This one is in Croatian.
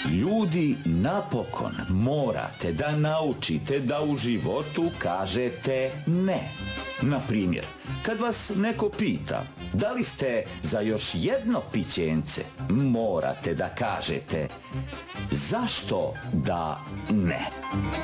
Ljudi, napokon morate da naučite da u životu kažete ne. Na primjer, kad vas neko pita da li ste za još jedno pićence, morate da kažete zašto da ne.